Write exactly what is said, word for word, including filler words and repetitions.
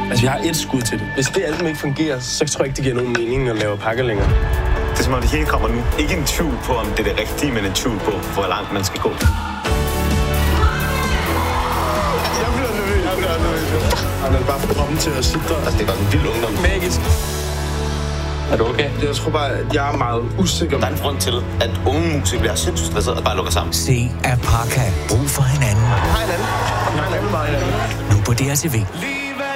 Altså, vi har et skud til det. Hvis det album ikke fungerer, så tror jeg ikke, det giver nogen mening at lave pakker længere. Det er som om det hele kommer nu. Ikke en tvivl på, om det er det rigtige, men en tvivl på, hvor langt man skal gå. Jeg bliver nervøs. Jeg bliver nervøs. Han er bare for kroppen til at sidde der. Altså, det var en vild ungdom. Magisk. Er du okay? Jeg tror bare, at jeg er meget usikker. Der er en grund til, at unge musikere bliver sindssygt stresset og bare lukker sammen. Se Apaka. Brug for hinanden. Hej hinanden. Hej hinanden. Nu på D R T V.